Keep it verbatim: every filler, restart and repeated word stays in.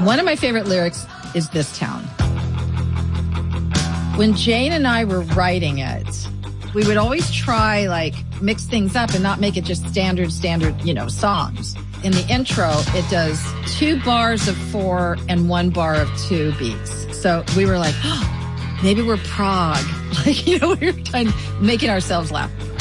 One of my favorite lyrics is This Town. When Jane and I were writing it, we would always try, like, mix things up and not make it just standard, standard, you know, songs. In the intro, it does two bars of four and one bar of two beats. So we were like, oh, maybe we're Prague. Like, you know, we were trying, making ourselves laugh.